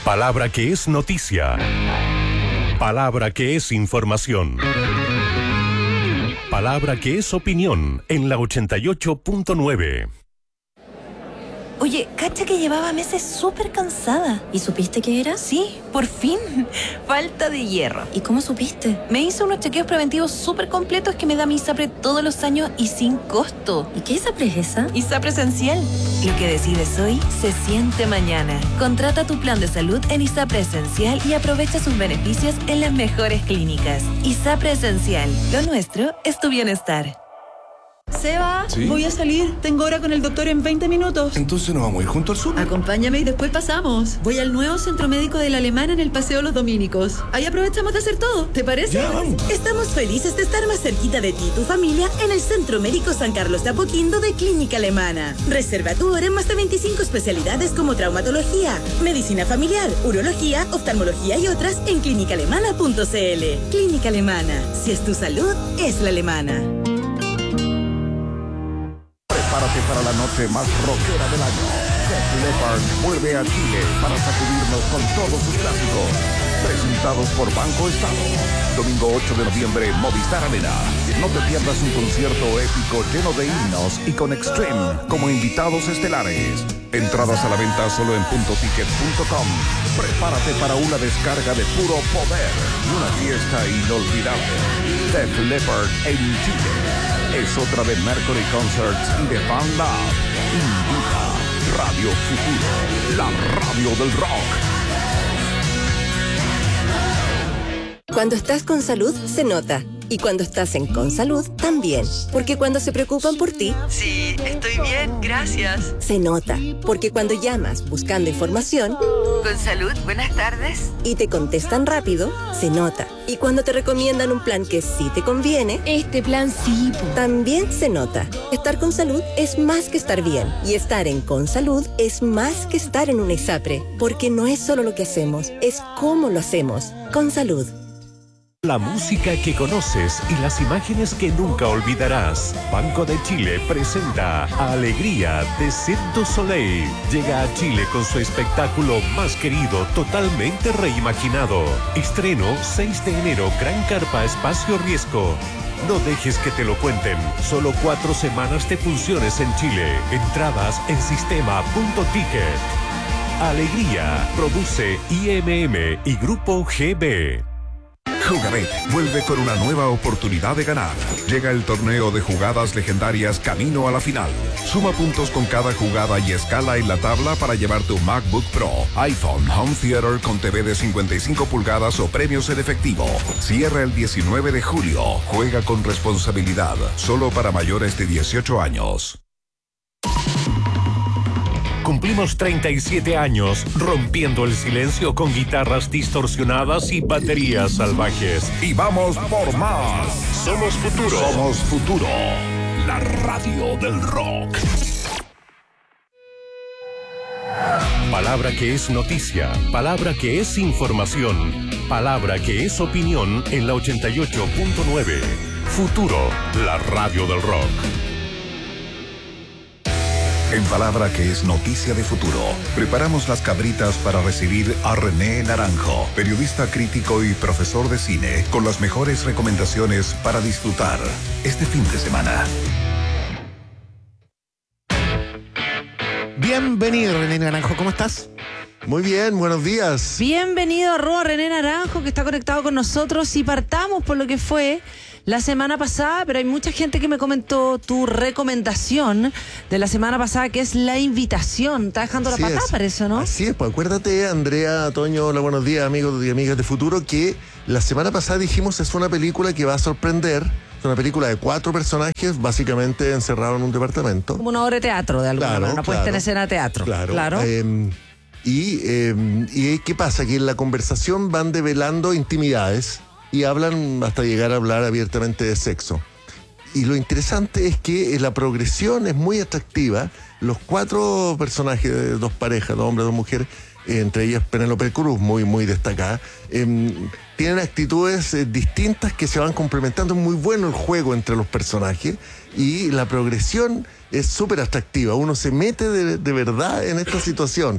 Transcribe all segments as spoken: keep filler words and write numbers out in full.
Palabra que es noticia. Palabra que es información. Palabra que es opinión en la ochenta y ocho punto nueve. Oye, cacha que llevaba meses súper cansada. ¿Y supiste qué era? Sí, por fin. Falta de hierro. ¿Y cómo supiste? Me hice unos chequeos preventivos súper completos que me da mi ISAPRE todos los años y sin costo. ¿Y qué ISAPRE es esa? ISAPRE Esencial. Lo que decides hoy se siente mañana. Contrata tu plan de salud en ISAPRE Esencial y aprovecha sus beneficios en las mejores clínicas. ISAPRE Esencial. Lo nuestro es tu bienestar. Seba, ¿Sí? Voy a salir. Tengo hora con el doctor en veinte minutos. Entonces nos vamos a ir junto al súper. Acompáñame y después pasamos. Voy al nuevo centro médico de la Alemana en el Paseo Los Dominicos. Ahí aprovechamos de hacer todo. ¿Te parece? Ya, vamos. Estamos felices de estar más cerquita de ti y tu familia en el Centro Médico San Carlos de Apoquindo de Clínica Alemana. Reserva tu hora en más de veinticinco especialidades como traumatología, medicina familiar, urología, oftalmología y otras en clínica alemana punto c l. Clínica Alemana. Si es tu salud, es la alemana. Prepárate para la noche más rockera del año. Def Leppard vuelve a Chile para sacudirnos con todos sus clásicos. Presentados por Banco Estado. Domingo ocho de noviembre, Movistar Arena. No te pierdas un concierto épico lleno de himnos y con Extreme como invitados estelares. Entradas a la venta solo en punto ticket punto com. Prepárate para una descarga de puro poder y una fiesta inolvidable. Def Leppard en Chile. Es otra de Mercury Concerts y de Fan Lab. Invita Radio Futuro, la radio del rock. Cuando estás con salud, se nota. Y cuando estás en Consalud, también. Porque cuando se preocupan por ti... Sí, estoy bien, gracias. Se nota. Porque cuando llamas buscando información... Consalud, buenas tardes. Y te contestan rápido, se nota. Y cuando te recomiendan un plan que sí te conviene... Este plan sí. También se nota. Estar con salud es más que estar bien. Y estar en Consalud es más que estar en un ISAPRE. Porque no es solo lo que hacemos, es cómo lo hacemos. Consalud. La música que conoces y las imágenes que nunca olvidarás. Banco de Chile presenta Alegría de Cirque du Soleil. Llega a Chile con su espectáculo más querido, totalmente reimaginado. Estreno seis de enero, Gran Carpa Espacio Riesgo. No dejes que te lo cuenten. Solo cuatro semanas de funciones en Chile. Entradas en sistema punto ticket. Alegría. Produce I M M y Grupo G B. Jugabet vuelve con una nueva oportunidad de ganar. Llega el torneo de jugadas legendarias camino a la final. Suma puntos con cada jugada y escala en la tabla para llevar tu MacBook Pro, iPhone, Home Theater con T V de cincuenta y cinco pulgadas o premios en efectivo. Cierra el diecinueve de julio. Juega con responsabilidad. Solo para mayores de dieciocho años. Cumplimos treinta y siete años rompiendo el silencio con guitarras distorsionadas y baterías salvajes. Y vamos por más. Somos Futuro. Somos Futuro. La radio del rock. Palabra que es noticia. Palabra que es información. Palabra que es opinión en la ochenta y ocho punto nueve. Futuro, la radio del rock. En Palabra que es noticia de futuro, preparamos las cabritas para recibir a René Naranjo, periodista crítico y profesor de cine, con las mejores recomendaciones para disfrutar este fin de semana. Bienvenido, René Naranjo, ¿cómo estás? Muy bien, buenos días. Bienvenido a Roa René Naranjo, que está conectado con nosotros, y partamos por lo que fue la semana pasada, pero hay mucha gente que me comentó tu recomendación de la semana pasada, que es la invitación. Está dejando la patada para eso, ¿no? Así es, pues acuérdate, Andrea, Toño, hola, buenos días, amigos y amigas de Futuro, que la semana pasada dijimos es una película que va a sorprender. Es una película de cuatro personajes, básicamente encerrados en un departamento. Como una obra de teatro, de alguna claro, manera, una claro, puesta en escena de teatro. Claro. claro. Eh, y, eh, ¿Y qué pasa? Que en la conversación van develando intimidades y hablan hasta llegar a hablar abiertamente de sexo. Y lo interesante es que la progresión es muy atractiva. Los cuatro personajes de dos parejas, dos hombres, dos mujeres, eh, entre ellas Penélope Cruz, muy, muy destacada, eh, tienen actitudes eh, distintas que se van complementando. Es muy bueno el juego entre los personajes y la progresión es súper atractiva. Uno se mete de, de verdad en esta situación.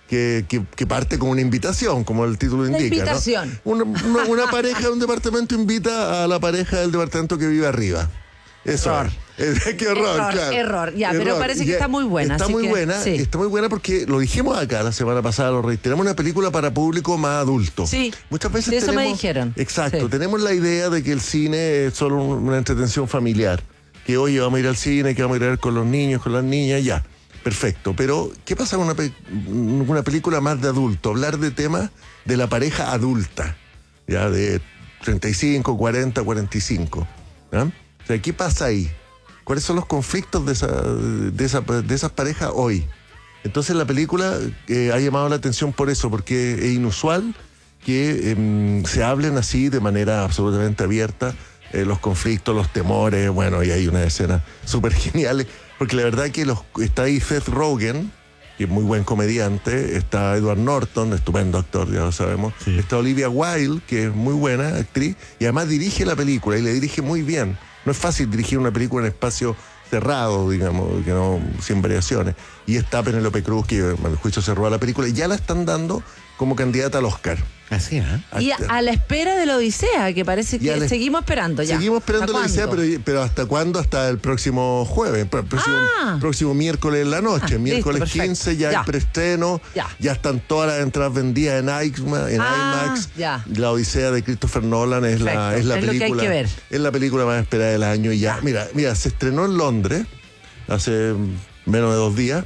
que, que, que parte como una invitación, como el título La indica. invitación. ¿no? Una, una, una pareja de un departamento invita a la pareja del departamento que vive arriba. Eso Error. es. Qué horror, Error, claro. error. Ya, pero parece que Ya, está muy buena, Está así muy que, buena, sí. está muy buena porque lo dijimos acá la semana pasada, lo reiteramos, una película para público más adulto. Sí. Muchas veces Sí, eso tenemos, me dijeron. Exacto, Sí. tenemos la idea de que el cine es solo un- una entretención familiar. Que oye, vamos a ir al cine, que vamos a ir a ver con los niños, con las niñas, ya. Perfecto. Pero, ¿qué pasa con una, pe- una película más de adulto? Hablar de temas de la pareja adulta, ya, de treinta y cinco, cuarenta, cuarenta y cinco. ¿Ya? O sea, ¿qué pasa ahí? ¿Cuáles son los conflictos de, esa, de, esa, de esas parejas hoy? Entonces la película eh, ha llamado la atención por eso, porque es inusual que eh, se hablen así de manera absolutamente abierta, eh, los conflictos, los temores, bueno, y hay una escena súper genial, porque la verdad que los, está ahí Seth Rogen, que es muy buen comediante, está Edward Norton, estupendo actor, ya lo sabemos, Sí. está Olivia Wilde, que es muy buena actriz, y además dirige la película, y le dirige muy bien. No es fácil dirigir una película en espacio cerrado, digamos, que no, sin variaciones. Y está Penélope Cruz, que a mi juicio se roba la película, y ya la están dando como candidata al Oscar. Así, ¿eh? Y a, a la espera de la Odisea, que parece Y a que la- seguimos esperando ya. Seguimos esperando ¿Hasta la Odisea, cuándo? pero, pero ¿hasta cuándo? Hasta el próximo jueves, pr- próximo, Ah. próximo miércoles en la noche. Ah, miércoles listo, perfecto. quince ya, Ya. el preestreno. Ya. Ya están todas las entradas vendidas en IMAX. En Ah, IMAX. ya. La Odisea de Christopher Nolan es la, Perfecto. es la Es lo que hay película. que ver. Es la película más esperada del año. Y ya, mira, mira, se estrenó en Londres hace menos de dos días.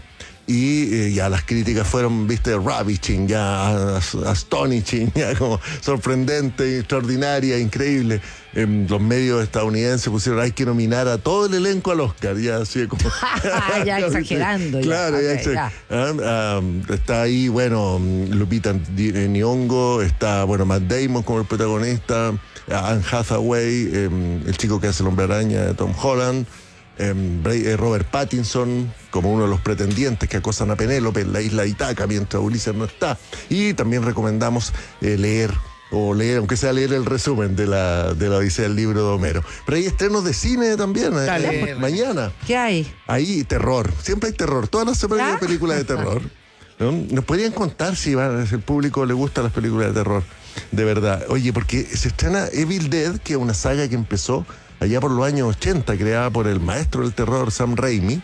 Y eh, ya las críticas fueron, viste, ravishing, ya as- astonishing, ya como sorprendente, extraordinaria, increíble. Em, los medios estadounidenses pusieron, hay que nominar a todo el elenco al Oscar, ya así como... Ya exagerando, ya. Claro, ya, Ok, exa- ya. Ah, ah, está ahí, bueno, Lupita Nyong'o, está, bueno, Matt Damon como el protagonista, Anne Hathaway, em, el chico que hace el Hombre Araña, Tom Holland, em, Bra- eh, Robert Pattinson como uno de los pretendientes que acosan a Penélope en la isla de Itaca mientras Ulises no está. Y también recomendamos eh, leer o leer, aunque sea leer el resumen de la, de la Odisea del libro de Homero. Pero hay estrenos de cine también, eh, Dale. eh, mañana. ¿Qué hay? Ahí, terror. Siempre hay terror. Todas las semanas ¿Ya? hay películas de terror. ¿No? ¿Nos podrían contar si, va- si el público le gustan las películas de terror? De verdad. Oye, porque se estrena Evil Dead, que es una saga que empezó allá por los años ochenta, creada por el maestro del terror Sam Raimi.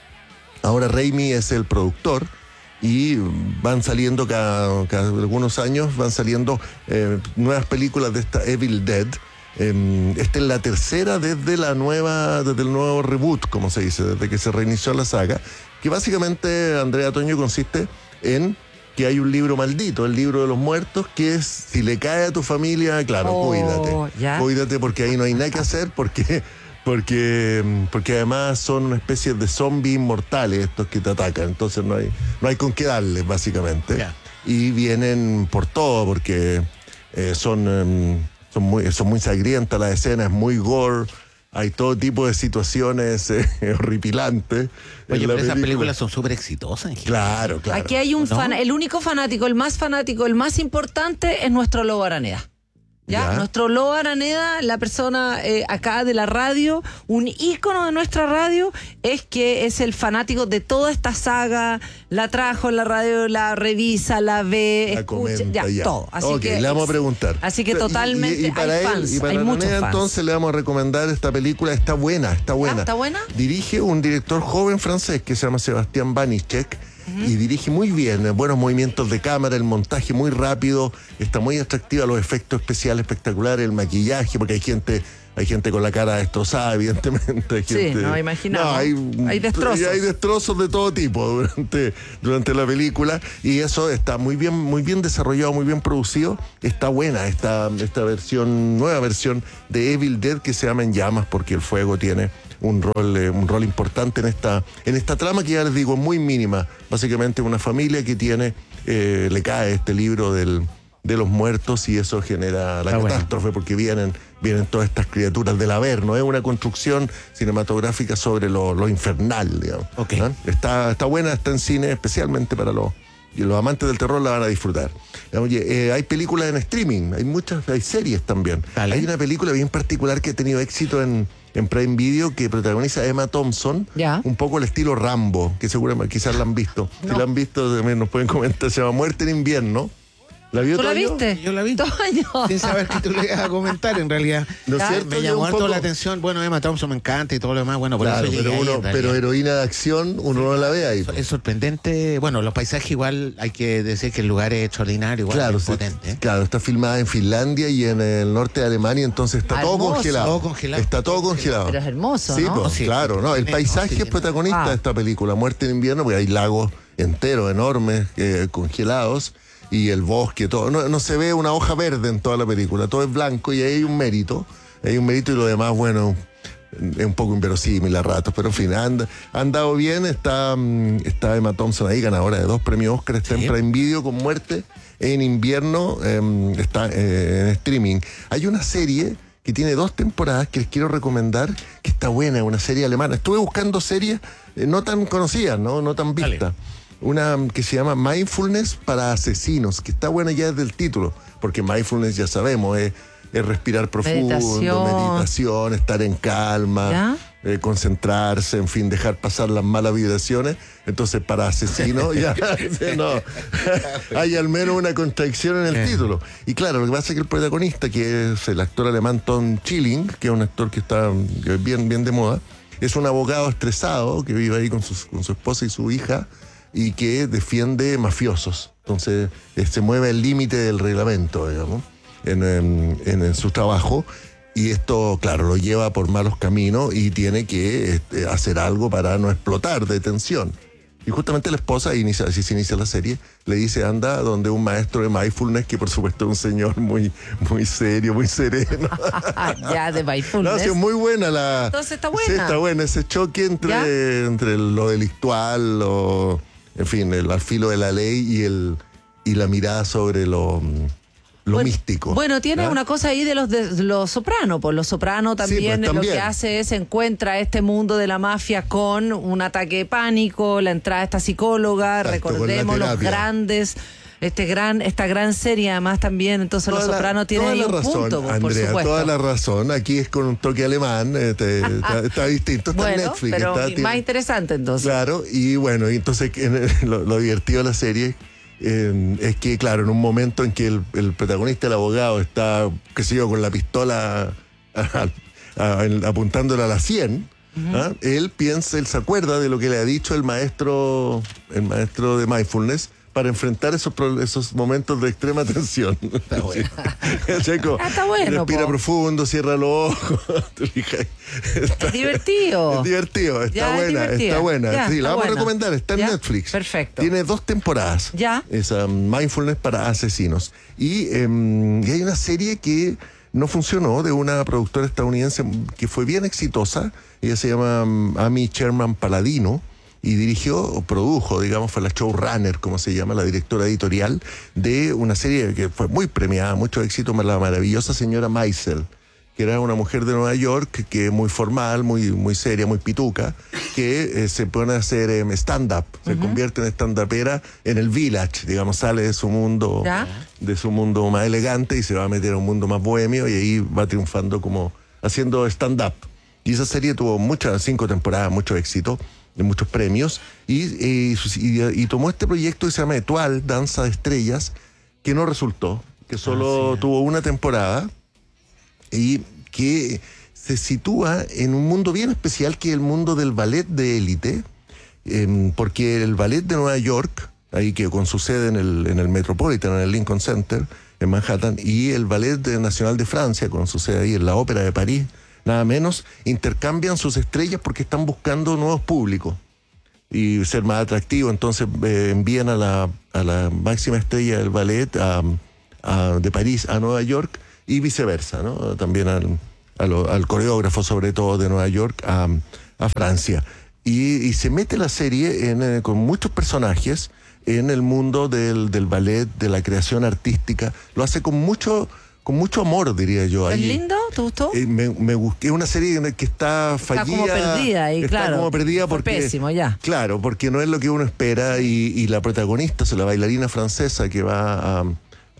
Ahora Raimi es el productor y van saliendo cada, cada algunos años, van saliendo eh, nuevas películas de esta Evil Dead. Eh, esta es la tercera desde la nueva, desde el nuevo reboot, como se dice, desde que se reinició la saga, que básicamente, Andrea Toño, consiste en que hay un libro maldito, el libro de los muertos, que es, si le cae a tu familia, claro, Oh, cuídate. ya. Cuídate porque ahí no hay nada que hacer, porque, porque, porque además son una especie de zombies inmortales estos que te atacan, entonces no hay, no hay con qué darles, básicamente. Ya. Y vienen por todo, porque eh, son, em, son, muy, son muy sangrientas las escenas, muy gore. Hay todo tipo de situaciones eh, horripilantes. en Oye, la pero esas película. películas son súper exitosas. en general. Claro, claro. Aquí hay un ¿No? fan, el único fanático, el más fanático, el más importante es nuestro Lobo Araneda. ¿Ya? Ya. Nuestro Lobo Araneda, la persona eh, acá de la radio, un ícono de nuestra radio, es que es el fanático de toda esta saga, la trajo en la radio, la revisa, la ve, La escucha, comenta, ya, ya. todo. Así Ok, que le vamos a preguntar. Así que Y- y- totalmente y, para hay él, fans, y para hay muchos René, fans. entonces le vamos a recomendar esta película. Está buena, está buena. ¿Está buena? Dirige un director joven francés que se llama Sebastián Banichek. Y dirige muy bien, eh, buenos movimientos de cámara, el montaje muy rápido, está muy atractiva, los efectos especiales espectaculares, el maquillaje, porque hay gente, hay gente con la cara destrozada, evidentemente. Hay Sí, gente- no, imaginamos. No, hay, Hay destrozos. y hay destrozos de todo tipo durante, durante la película, y eso está muy bien, muy bien desarrollado, muy bien producido. Está buena esta, esta versión, nueva versión de Evil Dead, que se llama En Llamas, porque el fuego tiene un rol, eh, un rol importante en esta, en esta trama que ya les digo, muy mínima. Básicamente una familia que tiene, eh, le cae este libro del, de los muertos y eso genera la Está bueno. catástrofe porque vienen, vienen todas estas criaturas del Averno. Es una construcción cinematográfica sobre lo, lo infernal, digamos. Ok. ¿Ah? Está, está buena, está en cine especialmente para los, y los amantes del terror la van a disfrutar. Oye, eh, hay películas en streaming, hay muchas, hay series también. Dale. Hay una película bien particular que ha tenido éxito en, en Prime Video que protagoniza Emma Thompson, ya. un poco al estilo Rambo, que seguramente quizás la han visto. No. Si la han visto también nos pueden comentar, se llama Muerte en Invierno. ¿La vio ¿Tú la viste? Yo la vi. Toño. Sin saber que tú le ibas a comentar, en realidad. ¿No es cierto? Me llamó harto poco... la atención. Bueno, Emma Thompson me encanta y todo lo demás. Bueno, por claro, eso pero, llegué uno, ahí, pero heroína de acción, uno sí, no la ve ahí. Es sorprendente. Bueno, los paisajes igual hay que decir que el lugar es extraordinario, igual claro, es sí, potente. ¿eh? Claro, está filmada en Finlandia y en el norte de Alemania, entonces está todo hermoso. congelado. Todo congelado. Está todo congelado. Pero es hermoso, sí, ¿no? Pues, sí, claro, sí, no, el tiene, paisaje no, sí, es protagonista ah. de esta película, Muerte en Invierno, porque hay lagos enteros, enormes, eh, congelados. Y el bosque, todo. No, no se ve una hoja verde en toda la película, todo es blanco y ahí hay un mérito. Hay un mérito y lo demás, bueno, es un poco inverosímil a ratos, pero en fin, han andado bien. Está, está Emma Thompson ahí, ganadora de dos premios Oscar, está sí. en Prime Video con Muerte en Invierno, eh, está eh, en streaming. Hay una serie que tiene dos temporadas que les quiero recomendar, que está buena, una serie alemana. Estuve buscando series eh, no tan conocidas, no, no tan vistas. Dale. Una que se llama Mindfulness para asesinos, que está buena ya desde el título, porque mindfulness ya sabemos, es, es respirar profundo, meditación. meditación, estar en calma, eh, concentrarse, en fin, dejar pasar las malas vibraciones. Entonces, para asesinos, ya no, hay al menos una contradicción en el título. Y claro, lo que pasa es que el protagonista, que es el actor alemán Tom Schilling, que es un actor que está bien, bien de moda, es un abogado estresado que vive ahí con su, con su esposa y su hija, y que defiende mafiosos. Entonces, eh, se mueve el límite del reglamento, digamos, en, en, en su trabajo, y esto, claro, lo lleva por malos caminos y tiene que este, hacer algo para no explotar de tensión. Y justamente la esposa, inicia, así se inicia la serie, le dice, anda donde un maestro de mindfulness, que por supuesto es un señor muy, muy serio, muy sereno. Ya, de mindfulness. No, sí, es muy buena la... Entonces está buena. Sí, está buena, ese choque entre, entre lo delictual, lo... En fin, el al filo de la ley y el y la mirada sobre lo, lo bueno, místico. Bueno, tiene ¿eh? una cosa ahí de los de los Soprano, pues los Soprano también, sí, pues, también lo que hace es encuentra este mundo de la mafia con un ataque de pánico, la entrada de esta psicóloga, exacto, recordemos los grandes... Este gran, esta gran serie, además también, entonces toda Los Sopranos tienen ahí un razón, punto, pues, Andrea, por supuesto. Toda la razón, aquí es con un toque alemán, este, está, está distinto, está bueno, en Netflix. Pero está, más tiene, interesante entonces. Claro, y bueno, y entonces lo, lo divertido de la serie eh, es que, claro, en un momento en que el, el protagonista, el abogado, está, qué sé yo, con la pistola a, a, a, apuntándola a la sien, uh-huh. ¿ah? él piensa, él se acuerda de lo que le ha dicho el maestro, el maestro de mindfulness, para enfrentar esos, esos momentos de extrema tensión. Está bueno. Checo, ah, está bueno. Respira po. profundo, cierra los ojos. Está, es divertido. Es divertido, está ya, buena, está buena. Ya, sí, está la vamos buena. a recomendar, está en ya, Netflix. Perfecto. Tiene dos temporadas. Ya. Esa Mindfulness para asesinos. Y, eh, y hay una serie que no funcionó, de una productora estadounidense que fue bien exitosa. Ella se llama um, Amy Sherman Palladino. Y dirigió, o produjo, digamos, fue la showrunner, como se llama, la directora editorial de una serie que fue muy premiada, mucho éxito, la maravillosa señora Maisel, que era una mujer de Nueva York, que es muy formal, muy, muy seria, muy pituca, que eh, se pone a hacer eh, stand-up, uh-huh. se convierte en stand-upera en el Village, digamos, sale de su mundo, ¿ya? de su mundo más elegante y se va a meter a un mundo más bohemio y ahí va triunfando como haciendo stand-up. Y esa serie tuvo muchas, cinco temporadas, mucho éxito, de muchos premios, y, y, y, y tomó este proyecto que se llama Etoile, Danza de Estrellas, que no resultó, que solo ah, sí. tuvo una temporada, y que se sitúa en un mundo bien especial, que es el mundo del ballet de élite, eh, porque el ballet de Nueva York, ahí que con su sede en el, en el Metropolitan, en el Lincoln Center, en Manhattan, y el Ballet de Nacional de Francia, con su sede ahí en la Ópera de París, nada menos, intercambian sus estrellas porque están buscando nuevos públicos y ser más atractivos. Entonces eh, envían a la, a la máxima estrella del ballet a, a, de París a Nueva York y viceversa, ¿no? También al, a lo, al coreógrafo, sobre todo de Nueva York, a, a Francia. Y, y se mete la serie en, eh, con muchos personajes en el mundo del, del ballet, de la creación artística. Lo hace con mucho... con mucho amor, diría yo. ¿Es ahí, lindo? ¿Te gustó? Eh, me, me gustó. Es una serie que está fallida. Está como perdida ahí, está claro. Está como perdida porque... pésimo, ya. Claro, porque no es lo que uno espera y, y la protagonista, o sea, la bailarina francesa que va a,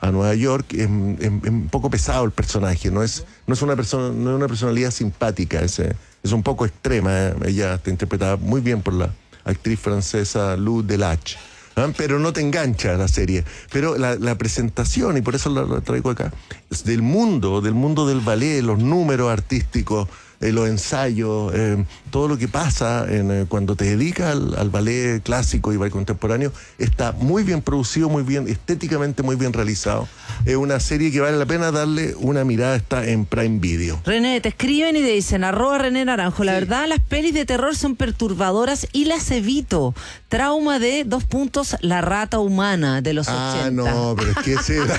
a Nueva York. Es, es, es un poco pesado el personaje, no es, no es, una, persona, no es una personalidad simpática, es, es un poco extrema. ¿eh? Ella está interpretada muy bien por la actriz francesa Lou Delage. ¿Ah? Pero no te engancha la serie. Pero la, la presentación, y por eso la, la traigo acá, es del mundo, del mundo del ballet, los números artísticos, eh, los ensayos, eh, todo lo que pasa en, eh, cuando te dedicas al, al ballet clásico y ballet contemporáneo, está muy bien producido, muy bien, estéticamente muy bien realizado. Es una serie que vale la pena darle una mirada, está en Prime Video. René, te escriben y te dicen, arroba René Naranjo, la sí. verdad las pelis de terror son perturbadoras y las evito. Trauma de, dos puntos, La rata humana de los ah, ochenta. Ah, no, pero es que será,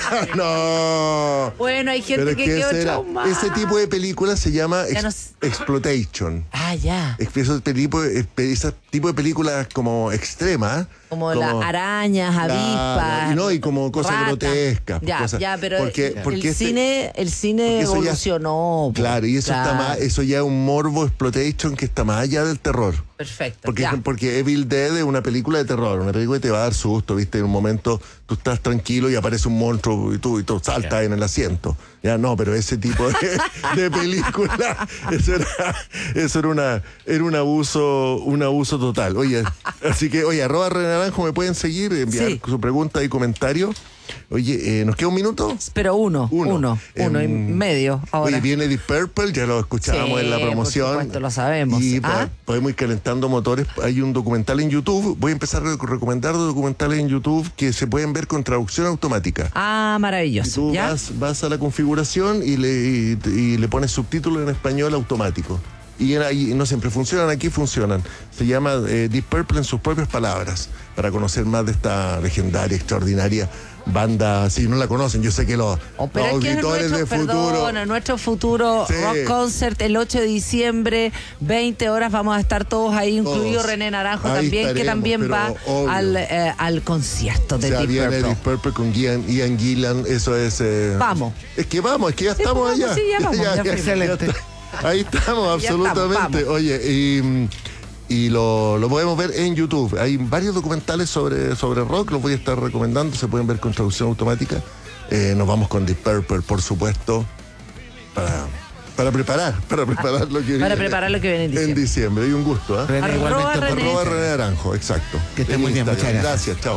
no. Bueno, hay gente pero que, que quedó será, traumada. ese tipo de película se llama ex, no... exploitation. Ah, ya. Ese tipo, de, ese tipo de películas como extremas. Como, como las arañas, avispas. Claro, y no, y como cosas rata. grotescas. Ya, cosas, ya, pero porque, el, porque el este, cine, el cine evolucionó. Ya, claro, y eso claro. está más, eso ya es un morbo exploitation que está más allá del terror. Perfecto. Porque, porque Evil Dead es una película de terror, una película que te va a dar susto, ¿viste? En un momento tú estás tranquilo y aparece un monstruo y tú, y tú saltas yeah. en el asiento. Ya no, pero ese tipo de, de película, eso era, eso era una, era un abuso, un abuso total. Oye, así que, oye, arroba René Naranjo, me pueden seguir, enviar sí. su pregunta y comentario. Oye, eh, ¿nos queda un minuto? Pero uno, uno, uno, uno y medio ahora. Oye, viene Deep Purple, ya lo escuchábamos sí, en la promoción. Por supuesto, lo sabemos. Y ¿Ah? podemos ir calentando motores. Hay un documental en YouTube. Voy a empezar a recomendar documentales en YouTube que se pueden ver con traducción automática. Ah, maravilloso. Y tú ¿Ya? Vas, vas a la configuración y le, y, y le pones subtítulos en español automático. Y ahí no siempre funcionan, aquí funcionan. Se llama eh, Deep Purple en sus propias palabras, para conocer más de esta legendaria, extraordinaria banda. Si no la conocen, yo sé que los, oh, los auditores nuestro, de futuro. Perdona, nuestro futuro sí. rock concert el ocho de diciembre, veinte horas, vamos a estar todos ahí, incluido todos. René Naranjo ahí también, que también va al, eh, al concierto de o sea, Deep viene Purple. Deep Purple con Ian, Ian Gillan, eso es. Eh, vamos. Es que vamos, es que ya sí, estamos pues, allá. Sí, ya vamos, ya, ya, ya, excelente. Ya ahí estamos, absolutamente. Estamos, Oye, y. Y lo, lo podemos ver en YouTube. Hay varios documentales sobre, sobre rock, los voy a estar recomendando, se pueden ver con traducción automática. Eh, nos vamos con Deep Purple, por supuesto, para, para preparar, para preparar lo que para viene. preparar lo que viene en diciembre. En diciembre, y un gusto, ¿eh? René, igualmente, René. Arroba René Naranjo, exacto. Que esté muy bien, muchas gracias. Gracias, chao.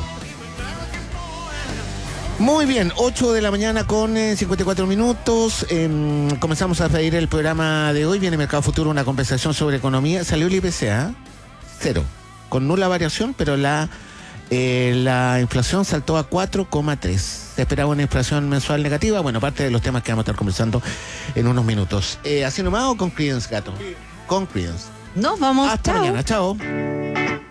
Muy bien, ocho de la mañana con eh, cincuenta y cuatro minutos. Eh, comenzamos a pedir el programa de hoy. Viene Mercado Futuro, una conversación sobre economía. Salió el I P C A, cero, con nula variación, pero la, eh, la inflación saltó a cuatro coma tres. Se esperaba una inflación mensual negativa. Bueno, parte de los temas que vamos a estar conversando en unos minutos. Eh, ¿Así nomás o con Creedence, gato? Con Creedence. Nos vamos. Hasta chao. mañana, chao.